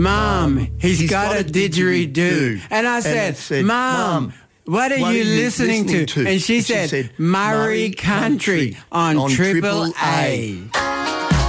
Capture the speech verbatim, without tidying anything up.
Mum, he's, he's got, got a didgeridoo. didgeridoo. And I And said, it said, Mum, Mum, what are what you are you listening, listening to? to? And she And she said, said, Murray Murray Country Country on, on Triple Triple A. A.